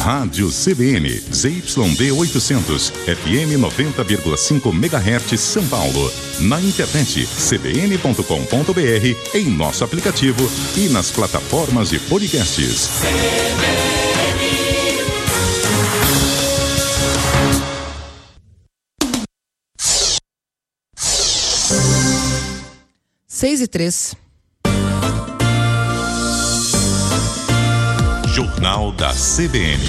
Rádio CBN, ZYD 800, FM 90,5 MHz São Paulo. Na internet, cbn.com.br, em nosso aplicativo e nas plataformas de podcasts. CBN. 6:03. Jornal da CBN.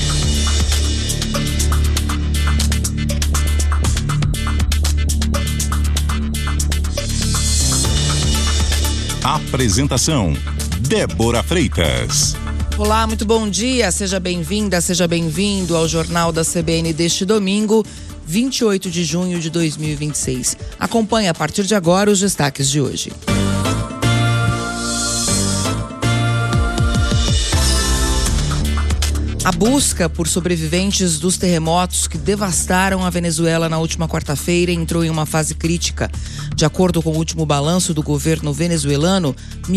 Apresentação: Débora Freitas. Olá, muito bom dia. Seja bem-vinda, seja bem-vindo ao Jornal da CBN deste domingo, 28 de junho de 2026. Acompanhe a partir de agora os destaques de hoje. A busca por sobreviventes dos terremotos que devastaram a Venezuela na última quarta-feira entrou em uma fase crítica. De acordo com o último balanço do governo venezuelano,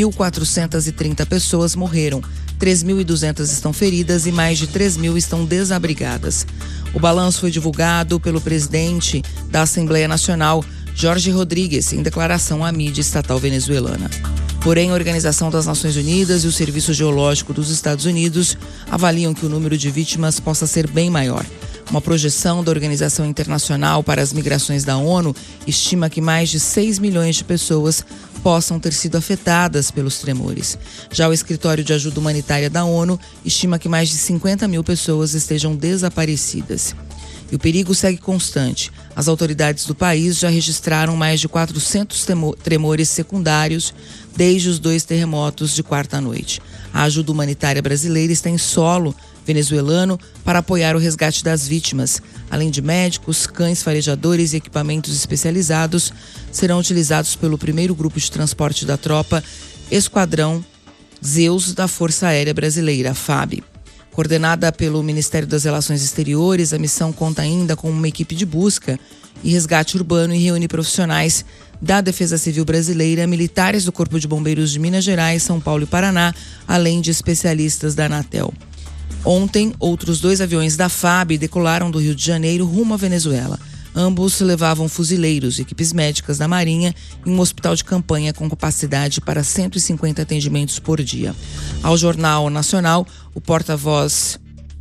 1.430 pessoas morreram, 3.200 estão feridas e mais de 3.000 estão desabrigadas. O balanço foi divulgado pelo presidente da Assembleia Nacional, Jorge Rodríguez, em declaração à mídia estatal venezuelana. Porém, a Organização das Nações Unidas e o Serviço Geológico dos Estados Unidos avaliam que o número de vítimas possa ser bem maior. Uma projeção da Organização Internacional para as Migrações da ONU estima que mais de 6 milhões de pessoas possam ter sido afetadas pelos tremores. Já o Escritório de Ajuda Humanitária da ONU estima que mais de 50 mil pessoas estejam desaparecidas. E o perigo segue constante. As autoridades do país já registraram mais de 400 tremores secundários desde os 2 terremotos de quarta-noite. A ajuda humanitária brasileira está em solo venezuelano para apoiar o resgate das vítimas. Além de médicos, cães farejadores e equipamentos especializados, serão utilizados pelo primeiro grupo de transporte da tropa Esquadrão Zeus da Força Aérea Brasileira, FAB. Coordenada pelo Ministério das Relações Exteriores, a missão conta ainda com uma equipe de busca e resgate urbano e reúne profissionais da Defesa Civil Brasileira, militares do Corpo de Bombeiros de Minas Gerais, São Paulo e Paraná, além de especialistas da Anatel. Ontem, outros 2 aviões da FAB decolaram do Rio de Janeiro rumo à Venezuela. Ambos levavam fuzileiros, equipes médicas da Marinha e um hospital de campanha com capacidade para 150 atendimentos por dia. Ao Jornal Nacional, o porta-voz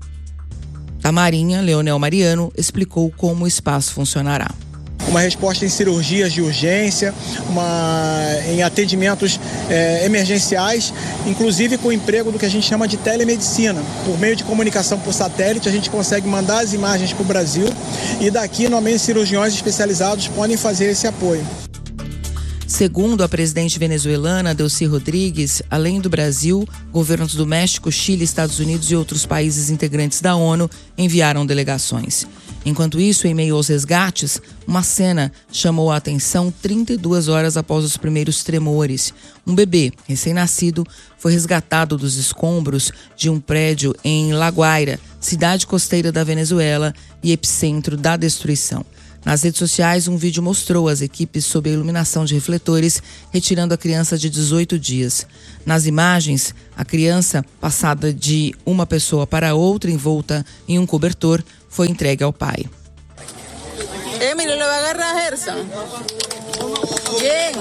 da Marinha, Leonel Mariano, explicou como o espaço funcionará. Uma resposta em cirurgias de urgência, em atendimentos emergenciais, inclusive com o emprego do que a gente chama de telemedicina. Por meio de comunicação por satélite, a gente consegue mandar as imagens para o Brasil e daqui, normalmente, cirurgiões especializados podem fazer esse apoio. Segundo a presidente venezuelana, Delcy Rodrigues, além do Brasil, governos do México, Chile, Estados Unidos e outros países integrantes da ONU enviaram delegações. Enquanto isso, em meio aos resgates, uma cena chamou a atenção 32 horas após os primeiros tremores. Um bebê, recém-nascido, foi resgatado dos escombros de um prédio em La Guaira, cidade costeira da Venezuela e epicentro da destruição. Nas redes sociais, um vídeo mostrou as equipes sob a iluminação de refletores retirando a criança de 18 dias. Nas imagens, a criança, passada de uma pessoa para outra envolta em um cobertor, foi entregue ao pai. Emily, ¿le va a agarrar a Gerson? Bien.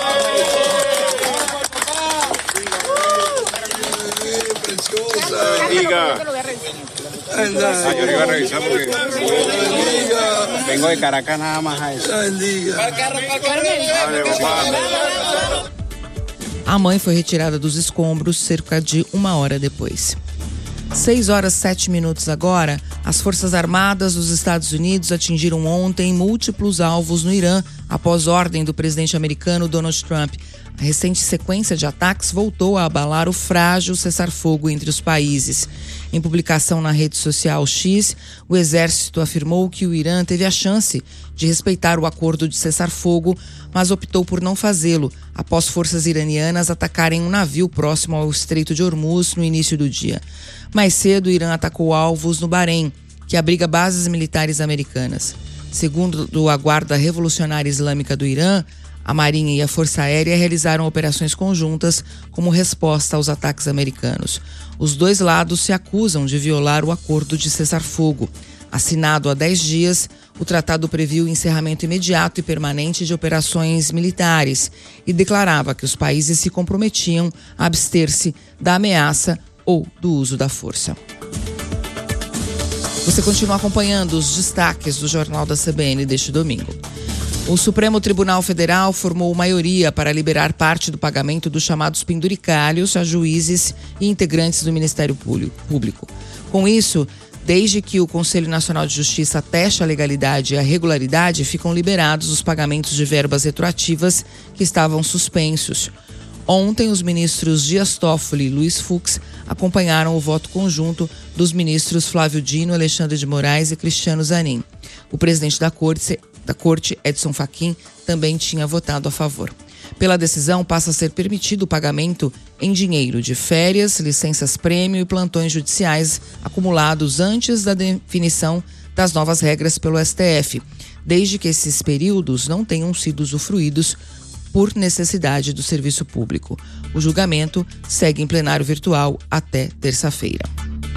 Yo lo iba a revisar porque vengo de Caracas nada más a eso. A mãe foi retirada dos escombros cerca de 1 hora depois. 6:07 agora, as Forças Armadas dos Estados Unidos atingiram ontem múltiplos alvos no Irã após ordem do presidente americano Donald Trump. A recente sequência de ataques voltou a abalar o frágil cessar-fogo entre os países. Em publicação na rede social X, o exército afirmou que o Irã teve a chance de respeitar o acordo de cessar-fogo, mas optou por não fazê-lo, após forças iranianas atacarem um navio próximo ao Estreito de Hormuz no início do dia. Mais cedo, o Irã atacou alvos no Bahrein, que abriga bases militares americanas. Segundo a Guarda Revolucionária Islâmica do Irã, A Marinha e a Força Aérea realizaram operações conjuntas como resposta aos ataques americanos. Os dois lados se acusam de violar o acordo de cessar-fogo. Assinado há 10 dias, o tratado previa o encerramento imediato e permanente de operações militares e declarava que os países se comprometiam a abster-se da ameaça ou do uso da força. Você continua acompanhando os destaques do Jornal da CBN deste domingo. O Supremo Tribunal Federal formou maioria para liberar parte do pagamento dos chamados penduricalhos a juízes e integrantes do Ministério Público. Com isso, desde que o Conselho Nacional de Justiça ateste a legalidade e a regularidade, ficam liberados os pagamentos de verbas retroativas que estavam suspensos. Ontem, os ministros Dias Toffoli e Luiz Fux acompanharam o voto conjunto dos ministros Flávio Dino, Alexandre de Moraes e Cristiano Zanin. O presidente da Corte, Edson Fachin, também tinha votado a favor. Pela decisão, passa a ser permitido o pagamento em dinheiro de férias, licenças-prêmio e plantões judiciais acumulados antes da definição das novas regras pelo STF, desde que esses períodos não tenham sido usufruídos por necessidade do serviço público. O julgamento segue em plenário virtual até terça-feira.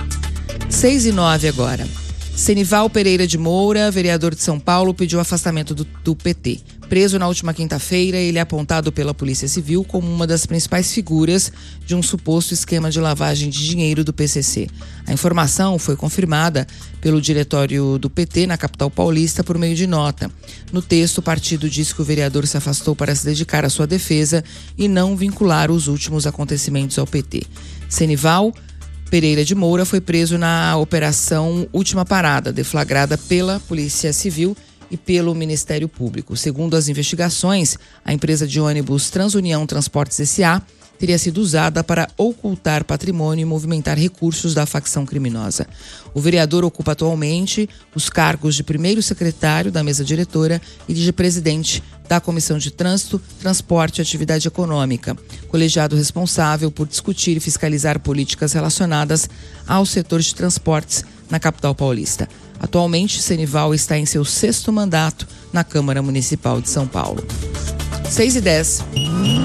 6h09 agora. Senival Pereira de Moura, vereador de São Paulo, pediu afastamento do PT. Preso na última quinta-feira, ele é apontado pela Polícia Civil como uma das principais figuras de um suposto esquema de lavagem de dinheiro do PCC. A informação foi confirmada pelo diretório do PT na capital paulista por meio de nota. No texto, o partido diz que o vereador se afastou para se dedicar à sua defesa e não vincular os últimos acontecimentos ao PT. Senival Pereira de Moura foi preso na Operação Última Parada, deflagrada pela Polícia Civil e pelo Ministério Público. Segundo as investigações, a empresa de ônibus Transunião Transportes S.A. teria sido usada para ocultar patrimônio e movimentar recursos da facção criminosa. O vereador ocupa atualmente os cargos de primeiro secretário da mesa diretora e de presidente da Comissão de Trânsito, Transporte e Atividade Econômica, colegiado responsável por discutir e fiscalizar políticas relacionadas ao setor de transportes na capital paulista. Atualmente, Senival está em seu 6º mandato na Câmara Municipal de São Paulo. 6h10.